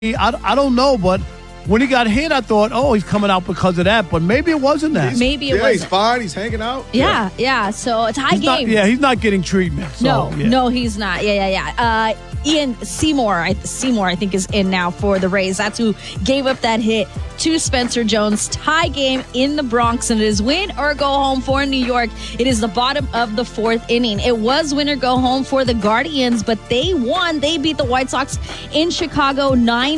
I don't know, but when he got hit, I thought, oh, he's coming out because of that. But maybe it wasn't that. Maybe it wasn't. He's fine. He's hanging out. Yeah. So it's a high game. He's not getting treatment. So, No, he's not. Yeah. Ian Seymour, I think, is in now for the Rays. That's who gave up that hit to Spencer Jones. Tie game in the Bronx, and it is win or go home for New York. It is the bottom of the fourth inning. It was win or go home for the Guardians, but they won. They beat the White Sox in Chicago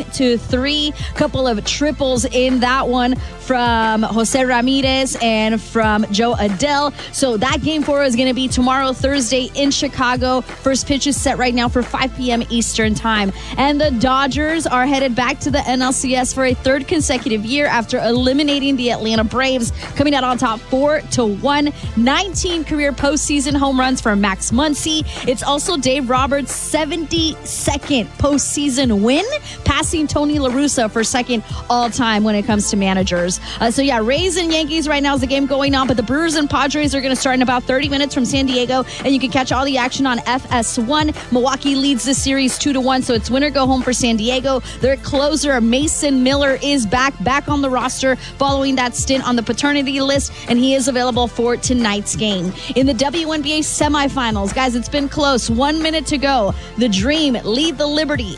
9-3. Couple of triples in that one from Jose Ramirez and from Joe Adell. So that game 4 is going to be tomorrow, Thursday, in Chicago. First pitch is set right now for 5 p.m. Eastern time. And the Dodgers are headed back to the NLCS for a third consecutive year after eliminating the Atlanta Braves, coming out on top 4-1. 19 career postseason home runs for Max Muncy. It's also Dave Roberts' 72nd postseason win, passing Tony La Russa for second all-time when it comes to managers. Rays and Yankees right now is the game going on, but the Brewers and Padres are going to start in about 30 minutes from San Diego, and you can catch all the action on FS1. Milwaukee leads the series 2-1, so it's win or go home for San Diego. Their closer, Mason Miller, is back on the roster following that stint on the paternity list, and he is available for tonight's game. In the WNBA semifinals, guys, it's been close. 1 minute to go. The Dream lead the Liberty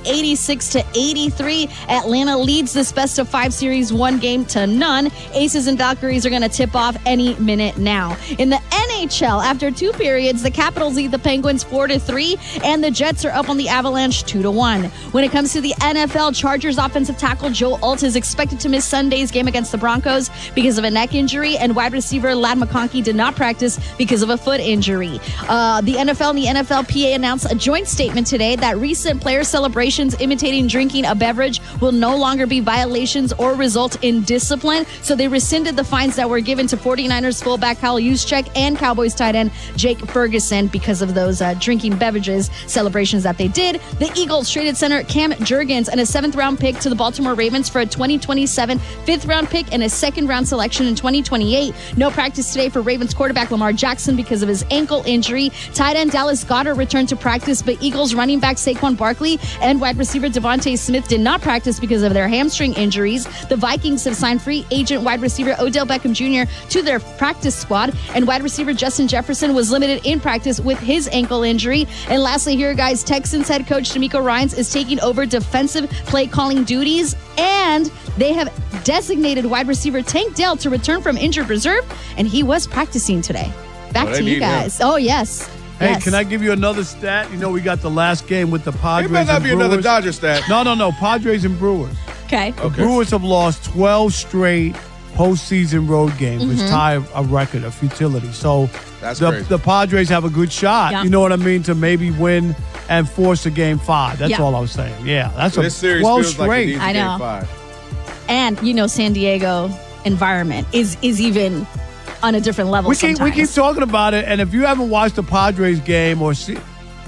86-83. Atlanta leads this best-of-5 series 1-0. Aces and Valkyries are going to tip off any minute now. In the NHL, after 2 periods, the Capitals lead the Penguins 4-3, and the Jets are up on the Avalanche 2-1. When it comes to the NFL, Chargers offensive tackle Joe Alt is expected to miss Sunday's game against the Broncos because of a neck injury, and wide receiver Ladd McConkey did not practice because of a foot injury. The NFL and the NFLPA announced a joint statement today that recent player celebrations imitating drinking a beverage will no longer be violations or result in discipline. So they rescinded the fines that were given to 49ers fullback Kyle Juszczyk and Cowboys tight end Jake Ferguson because of those drinking beverages celebrations that they did. The Eagles traded center Cam Jurgens and a 7th-round pick to the Baltimore Ravens for a 2027 5th-round pick and a 2nd-round selection in 2028. No practice today for Ravens quarterback Lamar Jackson because of his ankle injury. Tight end Dallas Goedert returned to practice, but Eagles running back Saquon Barkley and wide receiver Devontae Smith did not practice because of their hamstring injuries. The Vikings have signed free agent wide receiver Odell Beckham Jr. to their practice squad, and wide receiver Justin Jefferson was limited in practice with his ankle injury. And lastly here, guys, Texans head coach DeMeco Ryans is taking over defensive play calling duties, and they have designated wide receiver Tank Dell to return from injured reserve, and he was practicing today. Back to you guys. Oh, yes. Hey, yes. Can I give you another stat? You know, we got the last game with the Padres. It might not be Brewers. another Dodger stat. No. Padres and Brewers. Okay. The Brewers have lost 12 straight postseason road games, which tie a record of futility. So That's crazy. The Padres have a good shot, Yeah. you know what I mean, to maybe win and force a game 5. That's all I was saying. Yeah, that's This series 12 feels like it straight. needs a I know. game 5. And, San Diego environment is even on a different level we sometimes. keep talking about it, and if you haven't watched the Padres game or see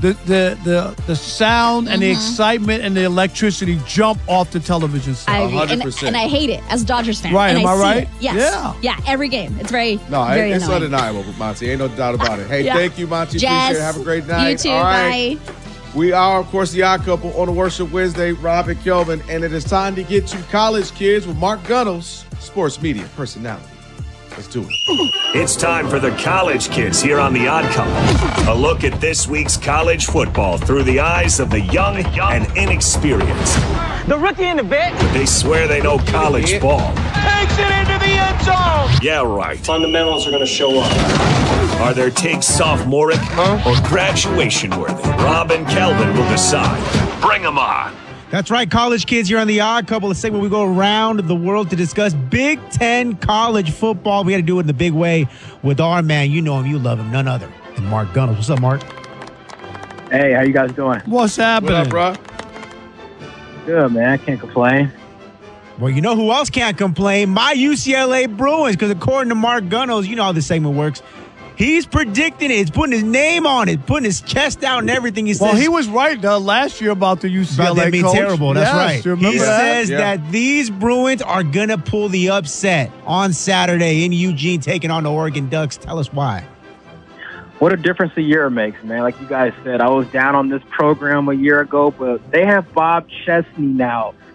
the sound and the excitement and the electricity jump off the television set. I agree. 100%. And I hate it as a Dodgers fan. Right, and am I see right? it. Yes. Yeah. Every game. It's very No, it's annoying. undeniable, Monty. Ain't no doubt about it. Hey, Yeah. thank you, Monty. Jazz, Appreciate it. Have a great night. You too. All right. Bye. We are, of course, the Odd Couple on a Worship Wednesday. Rob and Kelvin, and it is time to get to College Kids with Mark Gunnels, sports media personality. Let's do it. It's time for the College Kids here on The Odd Couple. A look at this week's college football through the eyes of the young and inexperienced. The rookie in the vet But they swear they know college ball. takes it into the end zone. Yeah, right. Fundamentals are going to show up. Are their takes sophomoric or graduation worthy? Rob and Kelvin will decide. Bring them on. That's right, College Kids. You're on The Odd Couple, a segment we go around the world to discuss Big Ten college football. We got to do it in the big way with our man. You know him, you love him, none other than Mark Gunnels. What's up, Mark? Hey, how you guys doing? What's happening? What up, bro? Good, man. I can't complain. Well, you know who else can't complain? My UCLA Bruins, because according to Mark Gunnels, you know how this segment works. He's predicting it. He's putting his name on it, putting his chest out and everything. He Well, says, he was right last year about the UCLA about them being coach. terrible. That's Yes, right. you remember He that? says that these Bruins are going to pull the upset on Saturday in Eugene, taking on the Oregon Ducks. Tell us why. What a difference a year makes, man. Like you guys said, I was down on this program a year ago, but they have Bob Chesney now